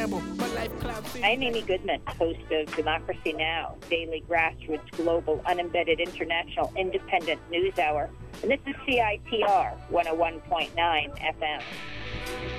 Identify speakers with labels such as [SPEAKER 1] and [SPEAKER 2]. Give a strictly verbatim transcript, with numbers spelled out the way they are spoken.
[SPEAKER 1] gamble. My life cloud city.
[SPEAKER 2] I'm Amy Goodman, host of Democracy Now!, daily grassroots, global, unembedded, international, independent news hour. And this is C I T R one oh one point nine F M.